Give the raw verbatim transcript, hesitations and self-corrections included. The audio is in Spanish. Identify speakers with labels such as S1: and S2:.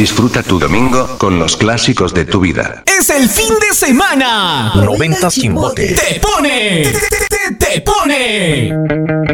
S1: Disfruta tu domingo con los clásicos de tu vida.
S2: ¡Es el fin de semana!
S3: Noventas Chimbote.
S2: ¡Te pone! ¡Te, te, te, te pone!